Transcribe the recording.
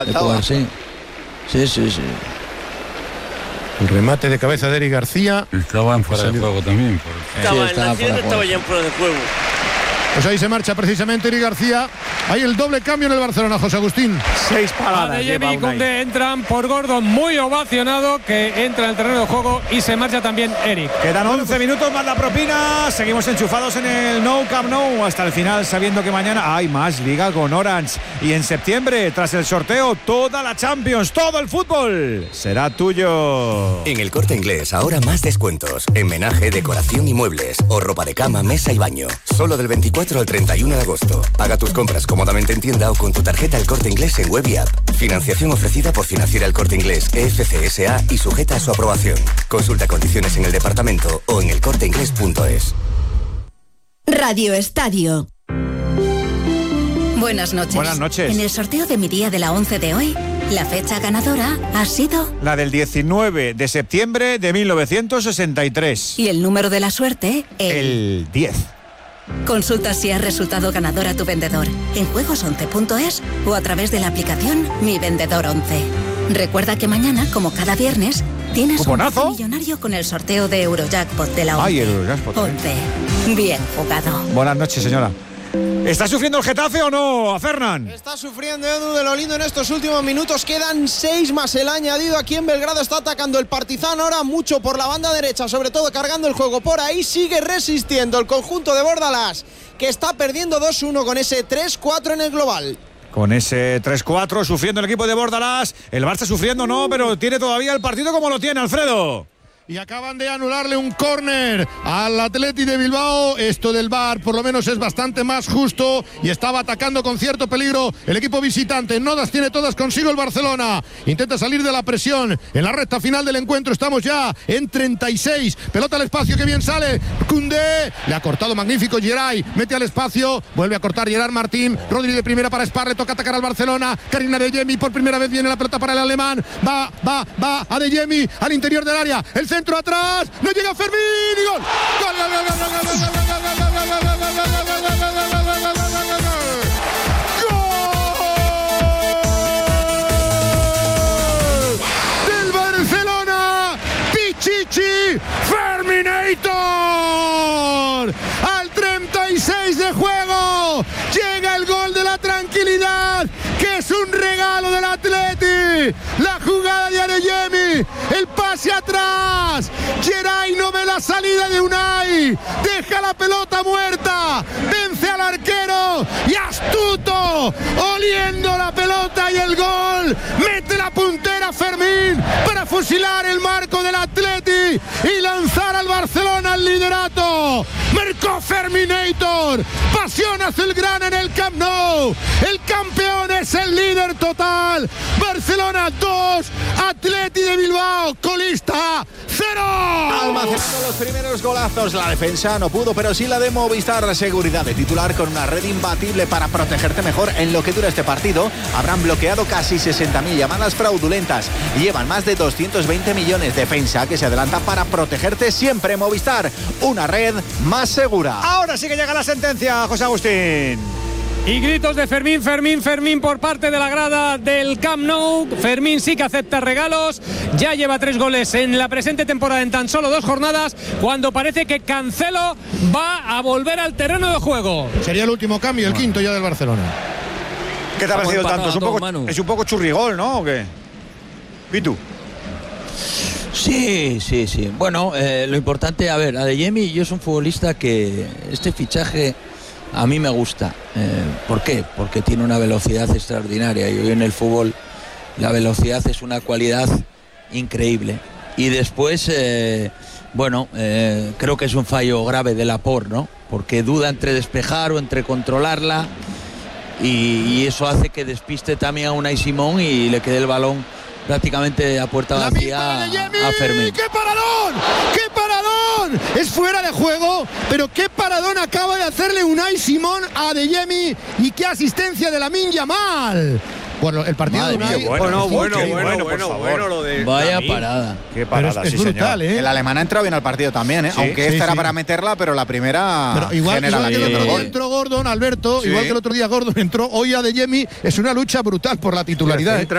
Sí. El remate de cabeza de Eric García. Estaba en fuera de juego también. Estaba ya en fuera de juego. Pues ahí se marcha precisamente Eric García. Hay el doble cambio en el Barcelona, José Agustín. 6 paradas. Adeyemi y Koundé entran por Gordon, muy ovacionado, que entra en el terreno de juego, y se marcha también Eric. Quedan 11 minutos más la propina. Seguimos enchufados en el Nou Camp Nou hasta el final, sabiendo que mañana hay más Liga con Orange. Y en septiembre, tras el sorteo, toda la Champions, todo el fútbol será tuyo. En el Corte Inglés, ahora más descuentos. En menaje, decoración y muebles. O ropa de cama, mesa y baño. Solo del 24 al 31 de agosto. Haga tus compras cómodamente en tienda o con tu tarjeta El Corte Inglés en web y app. Financiación ofrecida por Financiera El Corte Inglés, EFCSA, y sujeta a su aprobación. Consulta condiciones en el departamento o en elcorteinglés.es. Radio Estadio. Buenas noches. Buenas noches. En el sorteo de mi día de la 11 de hoy, la fecha ganadora ha sido... la del 19 de septiembre de 1963. Y el número de la suerte, el 10. Consulta si has resultado ganador a tu vendedor en juegos11.es o a través de la aplicación Mi Vendedor 11. Recuerda que mañana, como cada viernes, tienes ¿cuponazo? un millonario con el sorteo de Eurojackpot de la 11. Ay, el Eurojackpot. 11. Bien jugado. Buenas noches, señora. ¿Está sufriendo el Getafe o no, a Fernán? Está sufriendo Edu de lo lindo en estos últimos minutos. Quedan 6 más el añadido. Aquí en Belgrado está atacando el Partizan ahora mucho por la banda derecha, sobre todo cargando el juego por ahí. Sigue resistiendo el conjunto de Bordalás, que está perdiendo 2-1 con ese 3-4 en el global. Con ese 3-4 sufriendo el equipo de Bordalás. El Barça sufriendo no, pero tiene todavía el partido como lo tiene, Alfredo. Y acaban de anularle un córner al Athletic de Bilbao. Esto del VAR por lo menos es bastante más justo y estaba atacando con cierto peligro el equipo visitante. No las tiene todas consigo el Barcelona. Intenta salir de la presión en la recta final del encuentro. Estamos ya en 36. Pelota al espacio, que bien sale Koundé. Le ha cortado magnífico Geray. Mete al espacio. Vuelve a cortar Gerard Martín. Rodri de primera para Spar. Le toca atacar al Barcelona. Karim Adeyemi por primera vez viene la pelota para el alemán. Va Adeyemi al interior del área. El centro atrás, no llega Fermín y gol. Gol, gol, gol, gol, gol, gol, gol, del Barcelona, Pichichi Ferminator. Al 36 de juego llega el gol de la tranquilidad, que es un regalo del Atleti. La jugada de Adeyemi, el pase atrás. Geray no ve la salida de Unai, deja la pelota muerta, vence al arquero y astuto, oliendo la pelota y el gol. Mete la puntera Fermín para fusilar el marco del Atleti y lanzar al Barcelona al liderato. Marcó Ferminator, pasión azulgrana en el Camp Nou. El campeón es el líder total. Barcelona 2, Atleti de Bilbao colista 0. Almacenando los primeros golazos, la defensa no pudo, pero sí la de Movistar. Seguridad de titular con una red imbatible para protegerte mejor en lo que dura este partido. Habrán bloqueado casi 60.000 llamadas fraudulentas y llevan más de 220 millones. Defensa que se adelanta para protegerte siempre. Movistar, una red más segura. Ahora sí que llega la sentencia, José Agustín. Y gritos de Fermín por parte de la grada del Camp Nou. Fermín sí que acepta regalos. Ya lleva 3 goles en la presente temporada en tan solo 2 jornadas, cuando parece que Cancelo va a volver al terreno de juego. Sería el último cambio, el quinto ya del Barcelona. ¿Qué te ha parecido tanto? Es un poco churrigol, ¿no? ¿O qué? ¿Pitu? Sí. Bueno, lo importante, a ver, Adeyemi, yo es un futbolista que este fichaje a mí me gusta. ¿Por qué? Porque tiene una velocidad extraordinaria y hoy en el fútbol la velocidad es una cualidad increíble. Y después, creo que es un fallo grave de Laporte, ¿no? Porque duda entre despejar o entre controlarla y eso hace que despiste también a Unai Simón y le quede el balón prácticamente a puerta vacía a Fermín. ¡Qué paradón! ¡Qué paradón! Es fuera de juego, pero qué paradón acaba de hacerle Unai Simón a Adeyemi y qué asistencia de Lamine Yamal. Bueno, el partido de Unai... Bueno, lo de... Vaya parada. Qué parada, es brutal, señor. El alemán ha entrado bien al partido también, ¿eh? Sí, aunque esta era para meterla, pero la primera... Pero igual que el otro día entró Gordon, Alberto, igual que el otro día Gordon entró, hoy Adeyemi, es una lucha brutal por la titularidad.